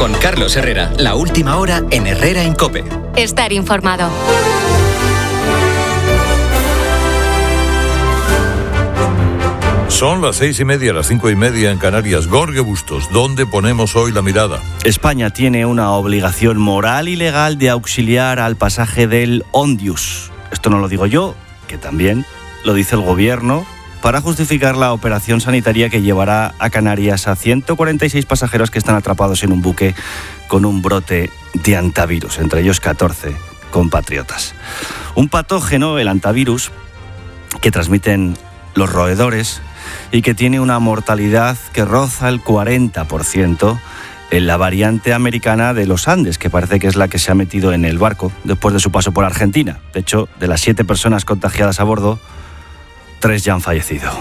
Con Carlos Herrera, la última hora en Herrera en COPE. Estar informado. Son las 6:30, las 5:30 en Canarias. Jorge Bustos, ¿dónde ponemos hoy la mirada? España tiene una obligación moral y legal de auxiliar al pasaje del Ondius. Esto no lo digo yo, que también lo dice el gobierno, para justificar la operación sanitaria que llevará a Canarias a 146 pasajeros que están atrapados en un buque con un brote de hantavirus, entre ellos 14 compatriotas. Un patógeno, el hantavirus, que transmiten los roedores y que tiene una mortalidad que roza el 40% en la variante americana de los Andes, que parece que es la que se ha metido en el barco después de su paso por Argentina. De hecho, de las 7 personas contagiadas a bordo, 3 ya han fallecido.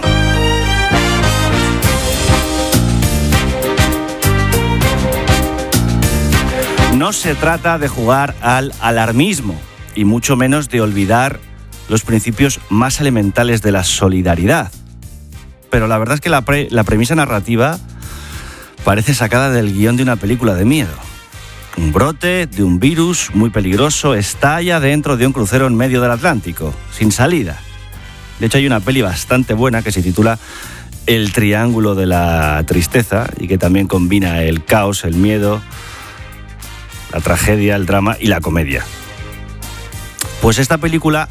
No se trata de jugar al alarmismo y mucho menos de olvidar los principios más elementales de la solidaridad. Pero la verdad es que la premisa narrativa parece sacada del guión de una película de miedo. Un brote de un virus muy peligroso estalla dentro de un crucero en medio del Atlántico, sin salida. De hecho, hay una peli bastante buena que se titula El Triángulo de la Tristeza y que también combina el caos, el miedo, la tragedia, el drama y la comedia. Pues esta película,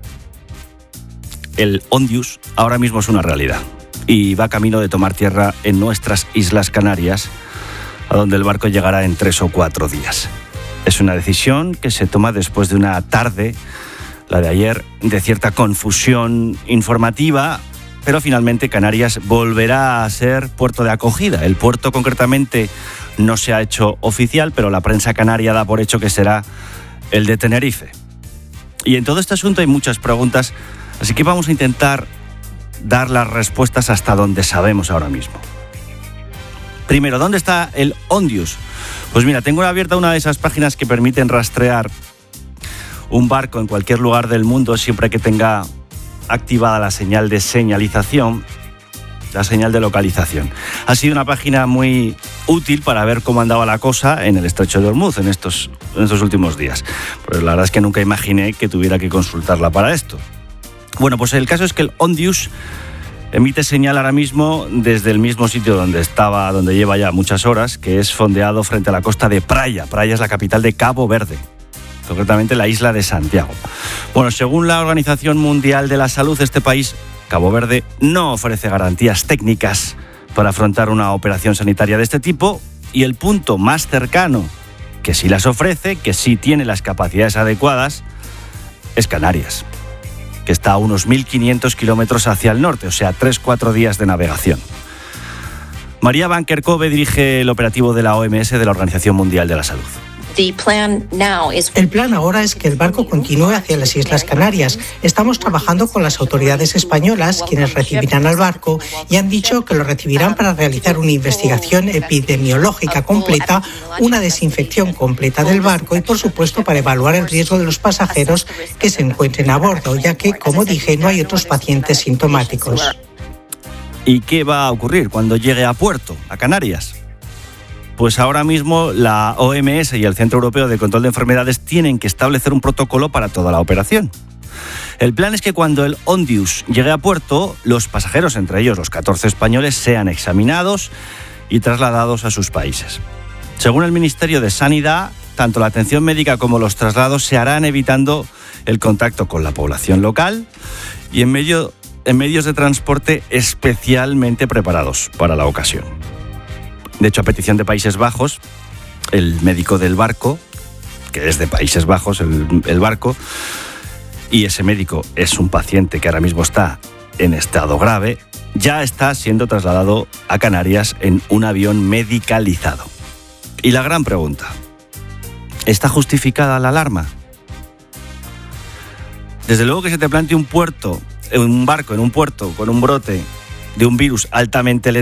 el Ondius, ahora mismo es una realidad y va camino de tomar tierra en nuestras Islas Canarias, a donde el barco llegará en 3 o 4 días. Es una decisión que se toma después de una tarde, la de ayer, de cierta confusión informativa, pero finalmente Canarias volverá a ser puerto de acogida. El puerto concretamente no se ha hecho oficial, pero la prensa canaria da por hecho que será el de Tenerife. Y en todo este asunto hay muchas preguntas, así que vamos a intentar dar las respuestas hasta donde sabemos ahora mismo. Primero, ¿dónde está el Ondius? Pues mira, tengo abierta una de esas páginas que permiten rastrear un barco en cualquier lugar del mundo siempre que tenga activada la señal de señalización, la señal de localización. Ha sido una página muy útil para ver cómo andaba la cosa en el Estrecho de Ormuz en estos últimos días. Pero la verdad es que nunca imaginé que tuviera que consultarla para esto. Bueno, pues el caso es que el Ondius emite señal ahora mismo desde el mismo sitio donde lleva ya muchas horas, que es fondeado frente a la costa de Praia. Praia es la capital de Cabo Verde, concretamente la isla de Santiago. Bueno, según la Organización Mundial de la Salud, este país, Cabo Verde, no ofrece garantías técnicas para afrontar una operación sanitaria de este tipo, y el punto más cercano que sí las ofrece, que sí tiene las capacidades adecuadas, es Canarias, que está a unos 1.500 kilómetros hacia el norte, o sea, 3-4 días de navegación. María Van Kerkhove dirige el operativo de la OMS, de la Organización Mundial de la Salud. El plan ahora es que el barco continúe hacia las Islas Canarias. Estamos trabajando con las autoridades españolas, quienes recibirán al barco, y han dicho que lo recibirán para realizar una investigación epidemiológica completa, una desinfección completa del barco y, por supuesto, para evaluar el riesgo de los pasajeros que se encuentren a bordo, ya que, como dije, no hay otros pacientes sintomáticos. ¿Y qué va a ocurrir cuando llegue a puerto, a Canarias? Pues ahora mismo la OMS y el Centro Europeo de Control de Enfermedades tienen que establecer un protocolo para toda la operación. El plan es que cuando el Ondius llegue a puerto, los pasajeros, entre ellos los 14 españoles, sean examinados y trasladados a sus países. Según el Ministerio de Sanidad, tanto la atención médica como los traslados se harán evitando el contacto con la población local y en medios de transporte especialmente preparados para la ocasión. De hecho, a petición de Países Bajos, el médico del barco, que es de Países Bajos el barco, y ese médico es un paciente que ahora mismo está en estado grave, ya está siendo trasladado a Canarias en un avión medicalizado. Y la gran pregunta, ¿está justificada la alarma? Desde luego que se te plante un barco en un puerto con un brote de un virus altamente letal,